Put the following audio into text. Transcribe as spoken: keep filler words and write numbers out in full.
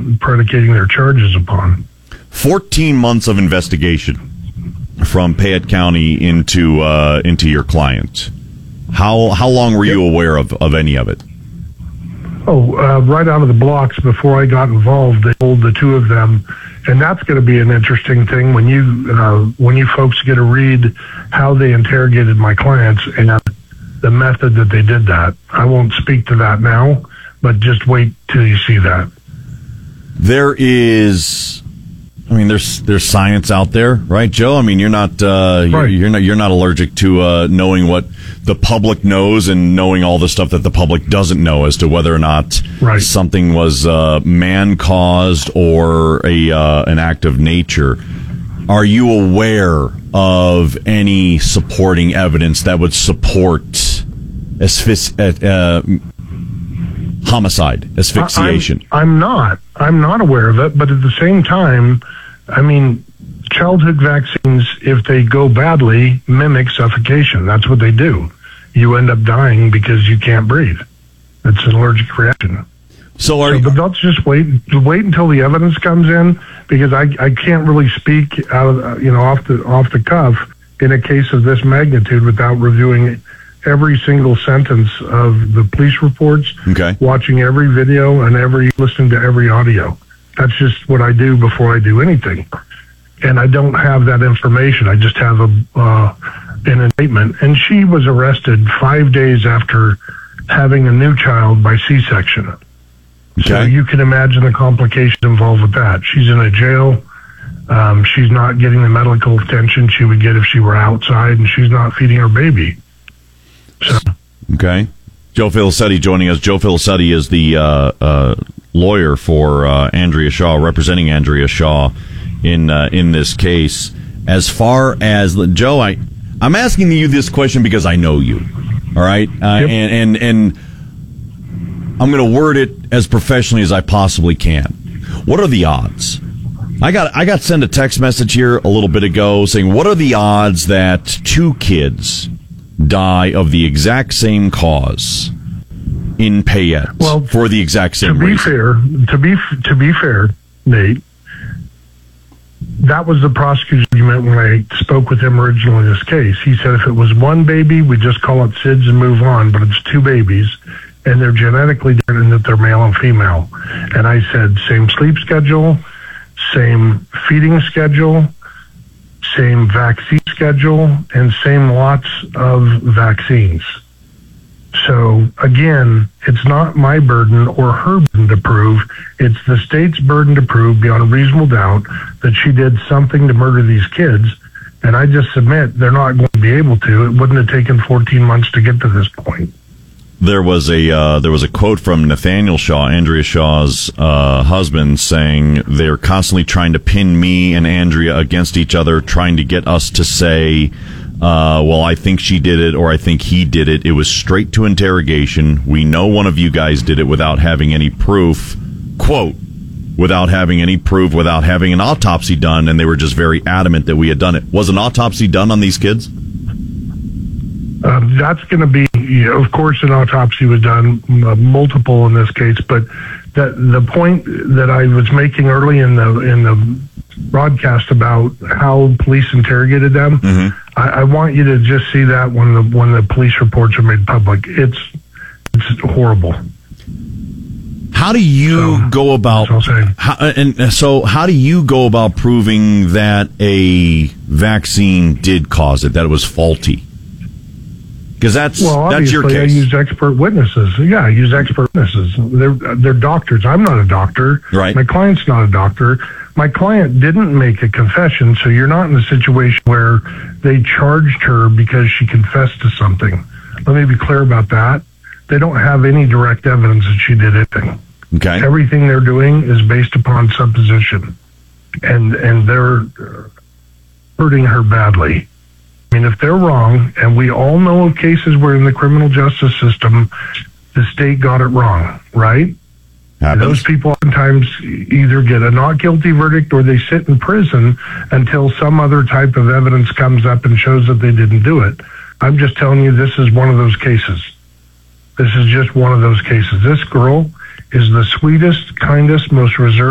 predicating their charges upon. fourteen months of investigation from Payette County into uh, into your client. How how long were you aware of, of any of it? Oh, uh, right out of the blocks before I got involved, they told the two of them, and that's going to be an interesting thing when you uh, when you folks get to read how they interrogated my clients and the method that they did that. I won't speak to that now, but just wait till you see that. There is, I mean, there's there's science out there, right, Joe? I mean, you're not uh, right. you're not you're not allergic to uh, knowing what the public knows and knowing all the stuff that the public doesn't know as to whether or not right. something was uh, man caused or a uh, an act of nature. Are you aware of any supporting evidence that would support asphyx- uh, homicide, asphyxiation? I'm, I'm not. I'm not aware of it, but at the same time, I mean, childhood vaccines, if they go badly, mimic suffocation. That's what they do. You end up dying because you can't breathe. It's an allergic reaction. So, are so you, but let's just wait. Wait until the evidence comes in, because I I can't really speak out of you know off the off the cuff in a case of this magnitude without reviewing every single sentence of the police reports, okay. watching every video and every listening to every audio. That's just what I do before I do anything. And I don't have that information. I just have a uh, an indictment. And she was arrested five days after having a new child by C-section. Okay. So you can imagine the complications involved with that. She's in a jail. Um, she's not getting the medical attention she would get if she were outside, and she's not feeding her baby. So. Okay. Joe Filicetti joining us. Joe Filicetti is the uh, uh, lawyer for uh, Andrea Shaw, representing Andrea Shaw in uh, in this case. As far as Joe, I I'm asking you this question because I know you. All right, uh, yep. and and and I'm going to word it as professionally as I possibly can. What are the odds? I got I got sent a text message here a little bit ago saying, what are the odds that two kids die of the exact same cause in Payette well, for the exact same to be reason? fair, to be to be fair, Nate, that was the prosecutor's argument when I spoke with him originally in this case. He said if it was one baby, we just call it S I D S and move on, but it's two babies, and they're genetically different in that they're male and female. And I said same sleep schedule, same feeding schedule, same vaccine schedule, and same lots of vaccines. So, again, it's not my burden or her burden to prove. It's the state's burden to prove beyond a reasonable doubt that she did something to murder these kids. And I just submit they're not going to be able to. It wouldn't have taken fourteen months to get to this point. There was a uh, there was a quote from Nathaniel Shaw, Andrea Shaw's uh, husband, saying they're constantly trying to pin me and Andrea against each other, trying to get us to say, uh, well, I think she did it or I think he did it. It was straight to interrogation. We know one of you guys did it without having any proof. Quote, without having any proof, without having an autopsy done, and they were just very adamant that we had done it. Was an autopsy done on these kids? Uh, that's going to be, you know, of course, an autopsy was done, uh, multiple in this case. But that the point that I was making early in the in the broadcast about how police interrogated them, mm-hmm. I, I want you to just see that when the when the police reports are made public. It's it's horrible. How do you so, go about? How, and so, how do you go about proving that a vaccine did cause it? That it was faulty? Because that's well, that's your case. I use expert witnesses. Yeah, I use expert witnesses. They're they're doctors. I'm not a doctor. Right. My client's not a doctor. My client didn't make a confession, so you're not in a situation where they charged her because she confessed to something. Let me be clear about that. They don't have any direct evidence that she did anything. Okay. Everything they're doing is based upon supposition, and and they're hurting her badly. I mean, if they're wrong, and we all know of cases where in the criminal justice system, the state got it wrong, right? Those people oftentimes either get a not guilty verdict or they sit in prison until some other type of evidence comes up and shows that they didn't do it. I'm just telling you, this is one of those cases. This is just one of those cases. This girl is the sweetest, kindest, most reserved